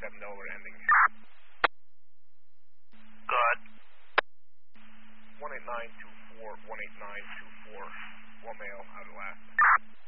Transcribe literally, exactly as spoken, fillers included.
seven Delaware ending. Good. one eight nine two four, one eight nine two four, one male out of last.